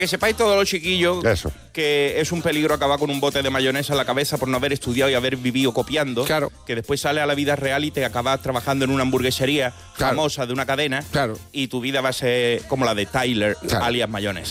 Que sepáis todos los chiquillos Eso. que es un peligro acabar con un bote de mayonesa en la cabeza por no haber estudiado y haber vivido copiando. Claro. Que después sales a la vida real y te acabas trabajando en una hamburguesería Claro. famosa de una cadena. Claro. Y tu vida va a ser como la de Tyler, Claro. alias mayonesa.